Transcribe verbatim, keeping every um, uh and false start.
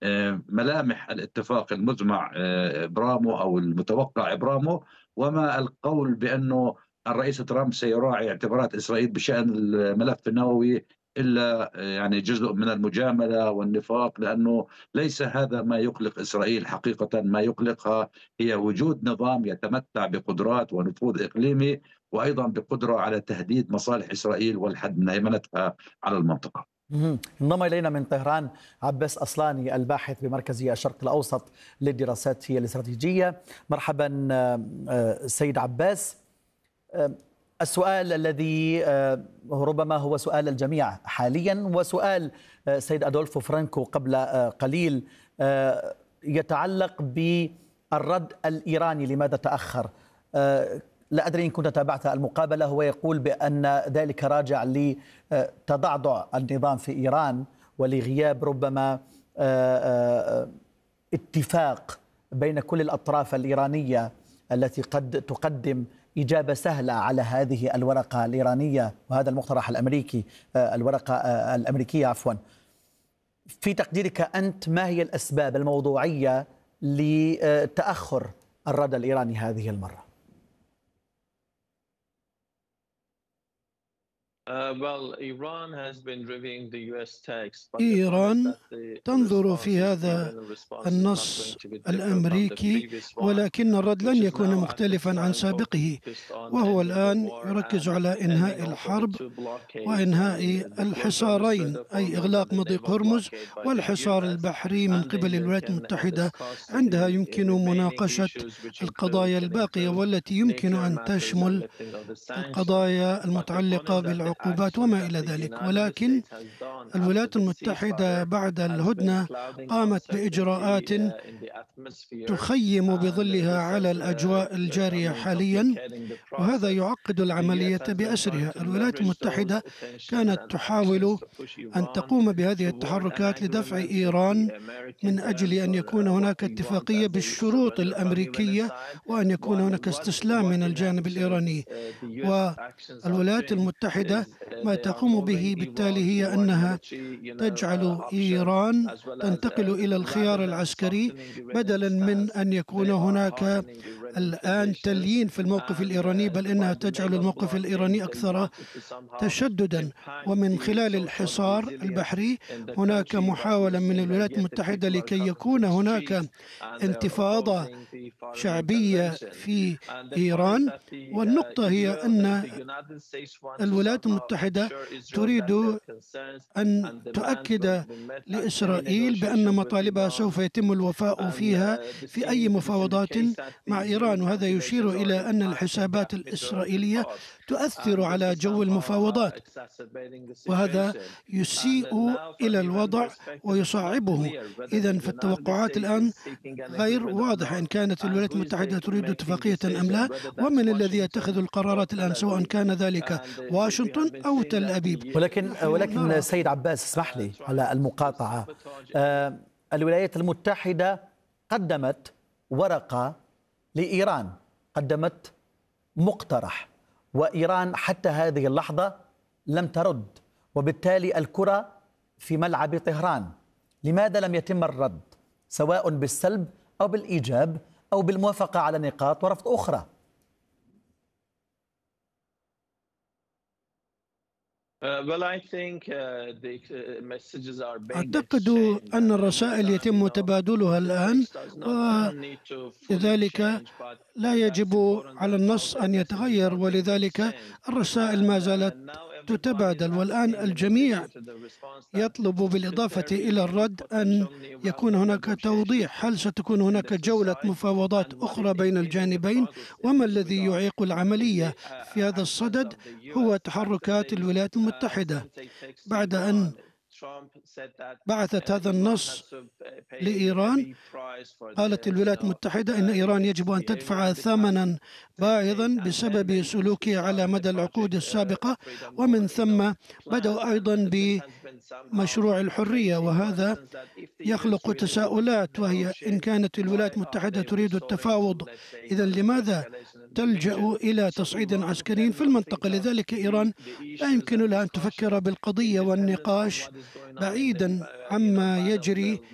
آه، ملامح الاتفاق المزمع آه، برامو أو المتوقع برامو، وما القول بأنه الرئيس ترامب سيراعي اعتبارات إسرائيل بشأن الملف النووي إلا آه، يعني جزء من المجاملة والنفاق، لأنه ليس هذا ما يقلق إسرائيل حقيقة. ما يقلقها هي وجود نظام يتمتع بقدرات ونفوذ إقليمي، وأيضا بقدرة على تهديد مصالح إسرائيل والحد من هيمنتها على المنطقة. مهم. انضم إلينا من طهران عباس أصلاني الباحث بمركز الشرق الأوسط للدراسات الاستراتيجية. مرحبا آه، آه، سيد عباس. آه، السؤال الذي آه، ربما هو سؤال الجميع حاليا، وسؤال آه، سيد أدولفو فرانكو قبل آه، قليل، آه، يتعلق بالرد الإيراني. لماذا تأخر؟ آه، لا أدري إن كنت تابعت المقابلة. هو يقول بأن ذلك راجع لتضعضع النظام في إيران ولغياب ربما آه، آه، اتفاق بين كل الأطراف الإيرانية التي قد تقدم إجابة سهلة على هذه الورقة الإيرانية وهذا المقترح الأمريكي، آه، الورقة آه، الأمريكية عفوا. في تقديرك أنت، ما هي الأسباب الموضوعية لتأخر الرد الإيراني هذه المرة؟ إيران تنظر في هذا النص الأمريكي، ولكن الرد لن يكون مختلفا عن سابقه، وهو الآن يركز على إنهاء الحرب وإنهاء الحصارين، أي إغلاق مضيق هرمز والحصار البحري من قبل الولايات المتحدة. عندها يمكن مناقشة القضايا الباقية والتي يمكن أن تشمل القضايا المتعلقة بالعقوبات وما إلى ذلك. ولكن الولايات المتحدة بعد الهدنة قامت بإجراءات تخيم بظلها على الأجواء الجارية حاليا، وهذا يعقد العملية بأسرها. الولايات المتحدة كانت تحاول أن تقوم بهذه التحركات لدفع إيران من أجل أن يكون هناك اتفاقية بالشروط الأمريكية وأن يكون هناك استسلام من الجانب الإيراني. والولايات المتحدة ما تقوم به بالتالي هي أنها تجعل إيران تنتقل إلى الخيار العسكري بدلا من أن يكون هناك الآن تليين في الموقف الإيراني، بل إنها تجعل الموقف الإيراني أكثر تشددا. ومن خلال الحصار البحري هناك محاولة من الولايات المتحدة لكي يكون هناك انتفاضة شعبية في إيران. والنقطة هي أن الولايات المتحدة تريد أن تؤكد لإسرائيل بأن مطالبها سوف يتم الوفاء فيها في أي مفاوضات مع إيران، وهذا يشير إلى أن الحسابات الإسرائيلية تؤثر على جو المفاوضات، وهذا يسيء إلى الوضع ويصعبه. إذن فالتوقعات الآن غير واضحة إن كانت الولايات المتحدة تريد اتفاقية أم لا، ومن الذي يتخذ القرارات الآن سواء كان ذلك واشنطن أو تل أبيب. ولكن ولكن سيد عباس، اسمح لي على المقاطعة. آه الولايات المتحدة قدمت ورقة لإيران، قدمت مقترح، وإيران حتى هذه اللحظة لم ترد، وبالتالي الكرة في ملعب طهران. لماذا لم يتم الرد سواء بالسلب أو بالإيجاب أو بالموافقة على نقاط ورفض أخرى؟ أعتقد أن الرسائل يتم تبادلها الآن، ولذلك لا يجب على النص أن يتغير، ولذلك الرسائل ما زالت تتبادل. والآن الجميع يطلب بالإضافة إلى الرد أن يكون هناك توضيح. هل ستكون هناك جولة مفاوضات أخرى بين الجانبين؟ وما الذي يعيق العملية في هذا الصدد هو تحركات الولايات المتحدة. بعد أن بعثت هذا النص لإيران، قالت الولايات المتحدة إن إيران يجب أن تدفع ثمنا باهظا بسبب سلوكها على مدى العقود السابقة، ومن ثم بدأوا أيضا بمشروع الحرية، وهذا يخلق تساؤلات، وهي إن كانت الولايات المتحدة تريد التفاوض، إذن لماذا تلجأ إلى تصعيد عسكري في المنطقة؟ لذلك إيران لا يمكن لها أن تفكر بالقضية والنقاش بعيدا عما يجري